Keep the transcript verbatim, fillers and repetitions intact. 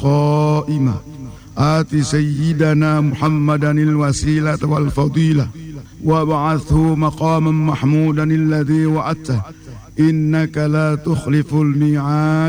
قائمة آت سيدنا محمدا الوسيلة والفضيلة وابعثه مقاما محمودا الذي وعدته إنك لا تخلف الميعاد